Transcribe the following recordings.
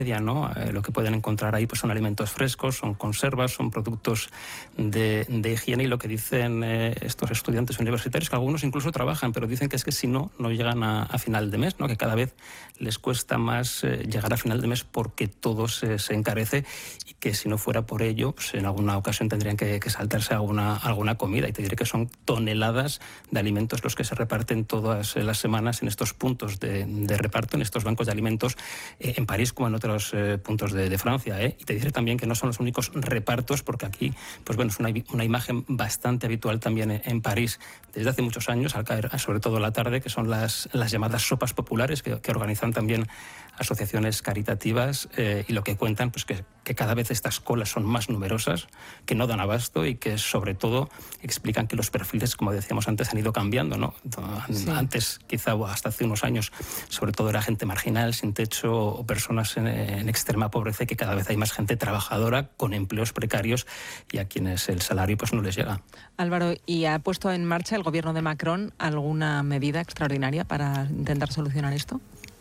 ¿no? Lo que pueden encontrar ahí pues son alimentos frescos, son conservas, son productos de higiene, y lo que dicen estos estudiantes universitarios, que algunos incluso trabajan, pero dicen que es que si no llegan a final de mes, ¿no? Que cada vez les cuesta más llegar a final de mes porque todo se encarece, y que si no fuera por ello, pues en alguna ocasión tendrían que saltarse alguna comida. Y te diré que son toneladas de alimentos los que se reparten todas las semanas en estos puntos de reparto, en estos bancos de alimentos, en París como en otros puntos de Francia, ¿eh? Y te diré también que no son los únicos repartos, porque aquí pues bueno, es una imagen bastante habitual también en París desde hace muchos años, al caer sobre todo la tarde, que son las llamadas sopas populares que organizan también asociaciones caritativas, y lo que cuentan pues que cada vez estas colas son más numerosas, que no dan abasto, y que sobre todo explican que los perfiles, como decíamos antes, han ido cambiando, ¿no? Sí. Antes, quizá hasta hace unos años, sobre todo era gente marginal, sin techo, o personas en extrema pobreza, y que cada vez hay más gente trabajadora con empleos precarios y a quienes el salario pues no les llega. Álvaro, ¿y ha puesto en marcha el gobierno de Macron alguna medida extraordinaria para intentar solucionar esto?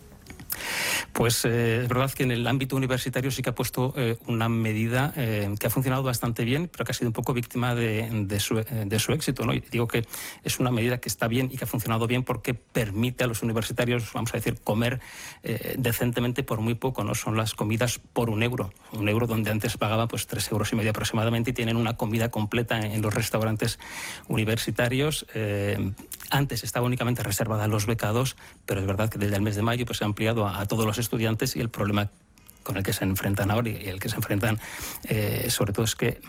Pues es verdad que en el ámbito universitario sí que ha puesto una medida que ha funcionado bastante bien, pero que ha sido un poco víctima de su éxito, ¿no? Y digo que es una medida que está bien y que ha funcionado bien porque permite a los universitarios, vamos a decir, comer decentemente por muy poco, ¿no? Son las comidas por €1, donde antes pagaban pues 3,5 € aproximadamente, y tienen una comida completa en los restaurantes universitarios. Antes estaba únicamente reservada a los becados, pero es verdad que desde el mes de mayo pues se ha ampliado a todos los estudiantes, y el problema con el que se enfrentan ahora y el que se enfrentan sobre todo es que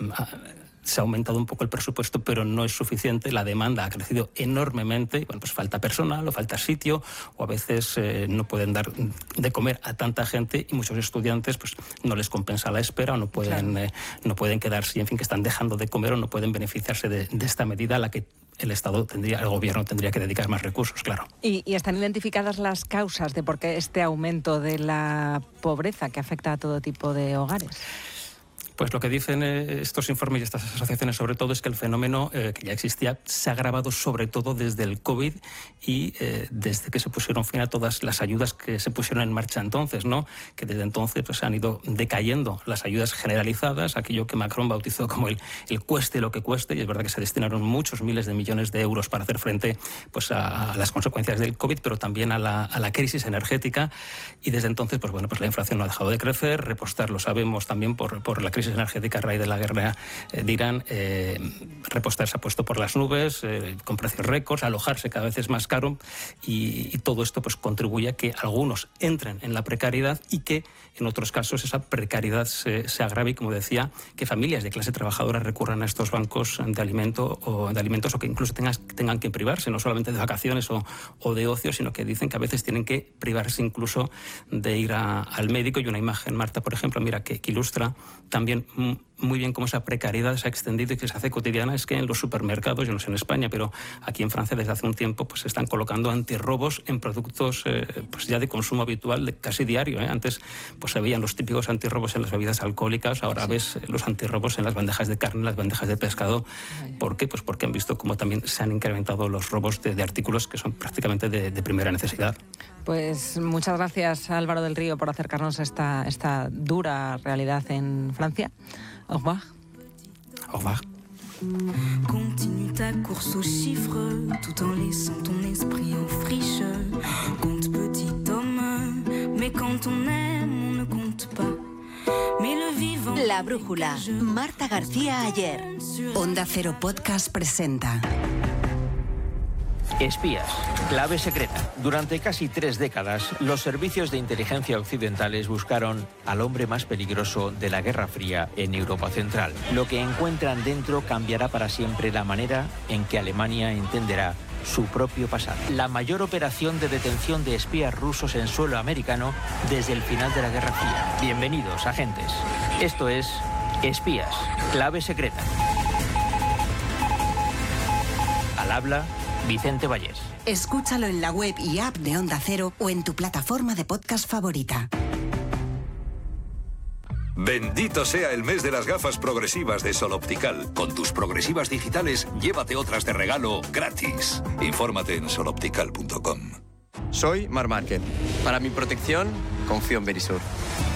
se ha aumentado un poco el presupuesto, pero no es suficiente. La demanda ha crecido enormemente, y bueno, pues falta personal o falta sitio, o a veces no pueden dar de comer a tanta gente, y muchos estudiantes pues no les compensa la espera, o no pueden quedarse, y en fin, que están dejando de comer o no pueden beneficiarse de esta medida a la que el gobierno tendría que dedicar más recursos, claro. ¿Y están identificadas las causas de por qué este aumento de la pobreza que afecta a todo tipo de hogares? Pues lo que dicen estos informes y estas asociaciones sobre todo es que el fenómeno que ya existía se ha agravado sobre todo desde el COVID y desde que se pusieron fin a todas las ayudas que se pusieron en marcha entonces, ¿no? Que desde entonces pues, han ido decayendo las ayudas generalizadas, aquello que Macron bautizó como el cueste lo que cueste, y es verdad que se destinaron muchos miles de millones de euros para hacer frente pues, a las consecuencias del COVID, pero también a la crisis energética, y desde entonces pues, bueno, pues la inflación no ha dejado de crecer, repostar lo sabemos también por la crisis energética a raíz de la guerra de Irán, repostar se ha puesto por las nubes, con precios récords, alojarse cada vez es más caro, y todo esto pues contribuye a que algunos entren en la precariedad, y que en otros casos esa precariedad se agrave, y como decía, que familias de clase trabajadora recurran a estos bancos de alimentos, o que incluso tengan que privarse, no solamente de vacaciones o de ocio, sino que dicen que a veces tienen que privarse incluso de ir al médico. Y una imagen, Marta, por ejemplo, mira, que ilustra también muy bien cómo esa precariedad se ha extendido y que se hace cotidiana, es que en los supermercados, yo no sé en España, pero aquí en Francia desde hace un tiempo pues se están colocando antirrobos en productos pues ya de consumo habitual, de casi diario, ¿eh? Antes pues se veían los típicos antirrobos en las bebidas alcohólicas, ahora ves los antirrobos en las bandejas de carne, en las bandejas de pescado. ¿Por qué? Pues porque han visto cómo también se han incrementado los robos de artículos que son prácticamente de primera necesidad. Pues muchas gracias, Álvaro del Río, por acercarnos a esta dura realidad en Francia. Au revoir. Au revoir. Continue ta course aux chiffres, tout en laissant ton esprit en friche. Compte petit homme, mais quand on aime, on ne compte pas. Mais le vivant... La brújula. Marta García Ayer. Onda Cero Podcast presenta... Espías, clave secreta. Durante casi 3 décadas, los servicios de inteligencia occidentales buscaron al hombre más peligroso de la Guerra Fría en Europa Central. Lo que encuentran dentro cambiará para siempre la manera en que Alemania entenderá su propio pasado. La mayor operación de detención de espías rusos en suelo americano desde el final de la Guerra Fría. Bienvenidos, agentes. Esto es Espías, clave secreta. Al habla Vicente Vallés. Escúchalo en la web y app de Onda Cero o en tu plataforma de podcast favorita. Bendito sea el mes de las gafas progresivas de Sol Optical. Con tus progresivas digitales, llévate otras de regalo gratis. Infórmate en soloptical.com. Soy Marc Márquez. Para mi protección, confío en Verisur.